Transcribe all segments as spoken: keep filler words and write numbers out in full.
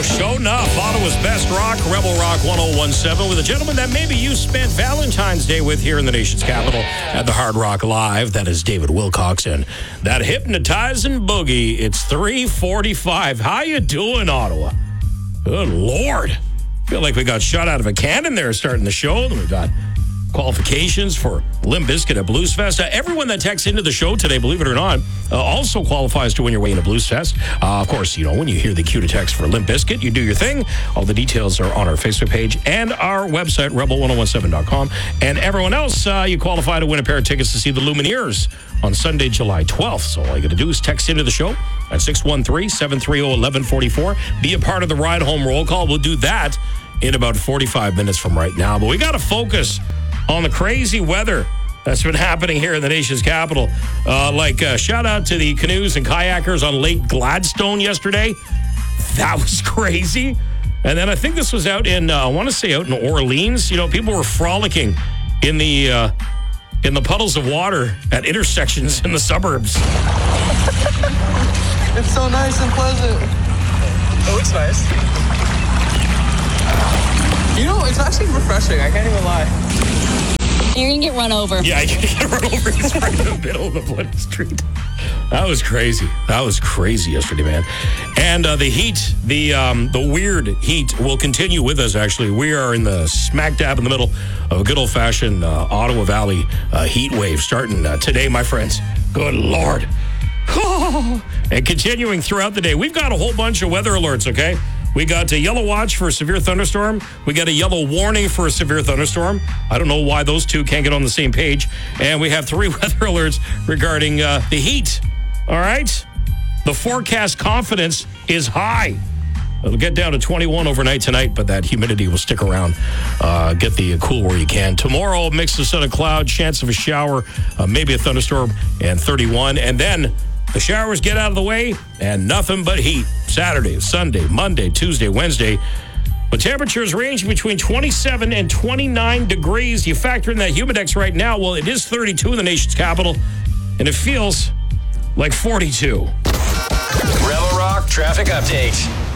show enough. Ottawa's best rock, Rebel Rock ten seventeen, with a gentleman that maybe you spent Valentine's Day with here in the nation's capital at the Hard Rock Live. That is David Wilcox and that hypnotizing boogie. It's three forty-five. How you doing, Ottawa? Good Lord. Feel like we got shot out of a cannon there starting the show. Then we got qualifications for Limp Bizkit at Blues Fest. Uh, everyone that texts into the show today, believe it or not, uh, also qualifies to win your way into Blues Fest. Uh, of course, you know, when you hear the cue to text for Limp Bizkit, you do your thing. All the details are on our Facebook page and our website, rebel ten seventeen dot com. And everyone else, uh, you qualify to win a pair of tickets to see the Lumineers on Sunday, July twelfth. So all you got to do is text into the show at six one three, seven three zero, one one four four. Be a part of the Ride Home roll call. We'll do that in about forty-five minutes from right now. But we got to focus on the crazy weather that's been happening here in the nation's capital. Uh, like, uh, shout out to the canoes and kayakers on Lake Gladstone yesterday. That was crazy. And then I think this was out in, uh, I want to say out in Orleans. You know, people were frolicking in the uh, in the puddles of water at intersections in the suburbs. It's so nice and pleasant. Oh, it's nice. You know, it's actually refreshing. I can't even lie. You're going to get run over. Yeah, you're going to get run over. It's right in the middle of the bloody street. That was crazy. That was crazy yesterday, man. And uh, the heat, the um, the weird heat will continue with us, actually. We are in the smack dab in the middle of a good old-fashioned uh, Ottawa Valley uh, heat wave starting uh, today, my friends. Good Lord. And continuing throughout the day. We've got a whole bunch of weather alerts, okay? We got a yellow watch for a severe thunderstorm. We got a yellow warning for a severe thunderstorm. I don't know why those two can't get on the same page. And we have three weather alerts regarding uh, the heat. All right? The forecast confidence is high. It'll get down to twenty-one overnight tonight, but that humidity will stick around. Uh, get the cool where you can. Tomorrow, mix of sun and cloud, chance of a shower, uh, maybe a thunderstorm, and thirty-one. And then the showers get out of the way, and nothing but heat. Saturday, Sunday, Monday, Tuesday, Wednesday. But temperatures range between twenty-seven and twenty-nine degrees. You factor in that humidex right now. Well, it is thirty-two in the nation's capital, and it feels like forty-two. Rebel Rock traffic update.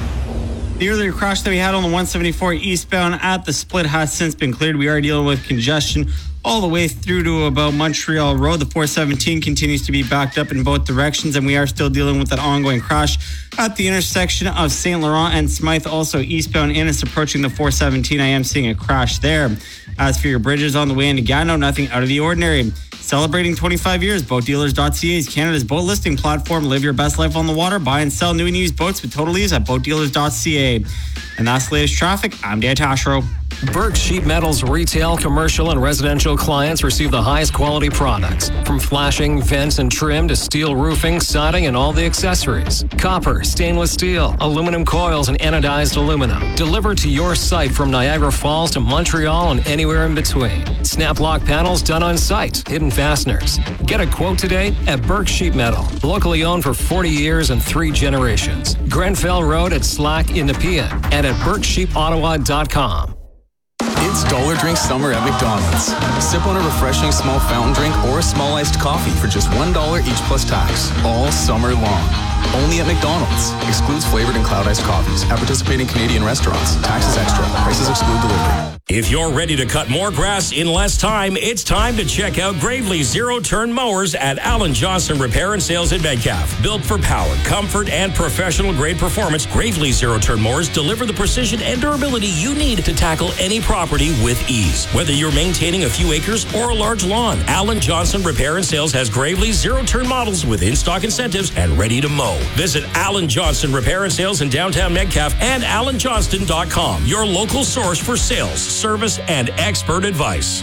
The earlier crash that we had on the one seventy-four eastbound at the split has since been cleared. We are dealing with congestion all the way through to about Montreal Road. The four seventeen continues to be backed up in both directions, and we are still dealing with that ongoing crash at the intersection of Saint Laurent and Smythe. Also eastbound Innis approaching the four seventeen. I am seeing a crash there. As for your bridges on the way into Gatineau, nothing out of the ordinary. Celebrating twenty-five years, boat dealers dot c a is Canada's boat listing platform. Live your best life on the water. Buy and sell new and used boats with total ease at boat dealers dot c a. And that's the latest traffic. I'm Dan Tashro. Burke Sheet Metal's retail, commercial, and residential clients receive the highest quality products. From flashing, vents, and trim to steel roofing, siding, and all the accessories. Copper, stainless steel, aluminum coils, and anodized aluminum. Delivered to your site from Niagara Falls to Montreal and anywhere in between. Snap lock panels done on site. Hidden fasteners. Get a quote today at Burke Sheet Metal. Locally owned for forty years and three generations. Grenfell Road at Slack in Nepean and at burke sheep ottawa dot com. It's Dollar Drink Summer at McDonald's. Sip on a refreshing small fountain drink or a small iced coffee for just one dollar each plus tax, all summer long. Only at McDonald's. Excludes flavored and cloud iced coffees. At participating Canadian restaurants. Taxes extra. Prices exclude delivery. If you're ready to cut more grass in less time, it's time to check out Gravely zero-turn mowers at Alan Johnson Repair and Sales in Metcalfe. Built for power, comfort, and professional-grade performance, Gravely zero-turn mowers deliver the precision and durability you need to tackle any property with ease. Whether you're maintaining a few acres or a large lawn, Alan Johnson Repair and Sales has Gravely zero-turn models with in-stock incentives and ready to mow. Visit Alan Johnson Repair and Sales in downtown Metcalfe and alan johnston dot com, your local source for sales, service, and expert advice.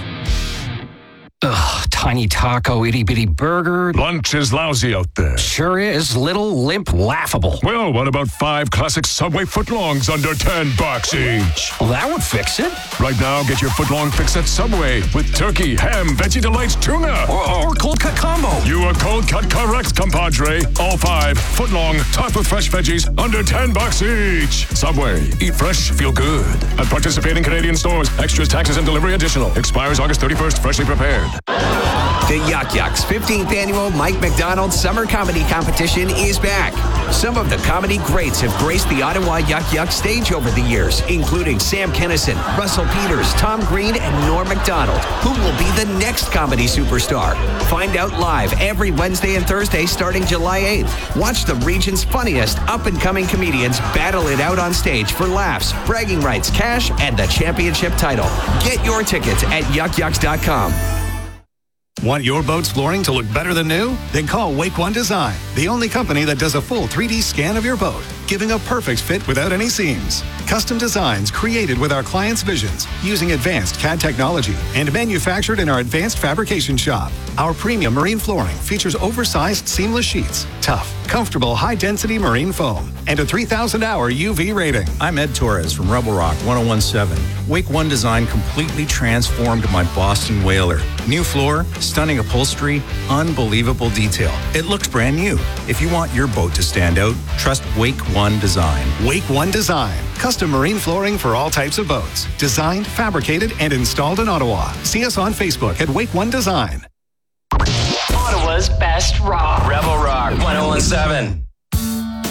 Ugh, tiny taco, itty-bitty burger. Lunch is lousy out there. Sure is. Little, limp, laughable. Well, what about five classic Subway footlongs under ten bucks each? Well, that would fix it. Right now, get your footlong fix at Subway with turkey, ham, veggie delights, tuna. Or, or cold cut combo. You are cold cut correct, compadre. All five footlong, topped with fresh veggies, under ten bucks each. Subway. Eat fresh, feel good. At participating Canadian stores. Extras, taxes, and delivery additional. Expires August thirty-first. Freshly prepared. The Yuck Yucks fifteenth Annual Mike McDonald Summer Comedy Competition is back. Some of the comedy greats have graced the Ottawa Yuck Yuck stage over the years, including Sam Kennison, Russell Peters, Tom Green, and Norm MacDonald, who will be the next comedy superstar. Find out live every Wednesday and Thursday starting July eighth. Watch the region's funniest up-and-coming comedians battle it out on stage for laughs, bragging rights, cash, and the championship title. Get your tickets at yuck yucks dot com. Want your boat's flooring to look better than new? Then call Wake One Design, the only company that does a full three D scan of your boat, giving a perfect fit without any seams. Custom designs created with our clients' visions, using advanced C A D technology, and manufactured in our advanced fabrication shop. Our premium marine flooring features oversized seamless sheets, tough, comfortable, high-density marine foam, and a three thousand hour U V rating. I'm Ed Torres from Rebel Rock one oh one seven. Wake One Design completely transformed my Boston Whaler. New floor, stunning upholstery, unbelievable detail. It looks brand new. If you want your boat to stand out, trust Wake One Design. Wake One Design. Custom marine flooring for all types of boats. Designed, fabricated, and installed in Ottawa. See us on Facebook at Wake One Design. Ottawa's best rock. Rebel Rock one oh one seven.